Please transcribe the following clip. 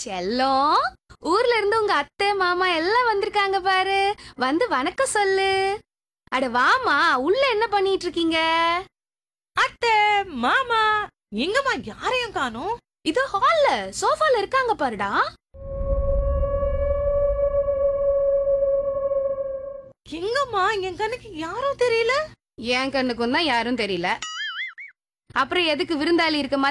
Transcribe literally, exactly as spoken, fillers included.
செல்லம், ஊர்ல இருந்து உங்க அத்தை மாமா எல்லாம் வந்திருக்காங்க பாரு. வந்து வணக்கம் சொல்லு. அட வாமா, உள்ள என்ன பண்ணிட்டு இருக்கீங்க? அத்தை மாமா எங்கம்மா யாரையும் காணோம். இது ஹால்ல சோஃபால இருக்காங்க பாருடா. எங்கம்மா என் கண்ணுக்கு யாரும் தெரியல. என் கண்ணுக்கும் தான் யாரும் தெரியல. அப்புறம் எதுக்கு விருந்தாளி இருக்க மாதிரி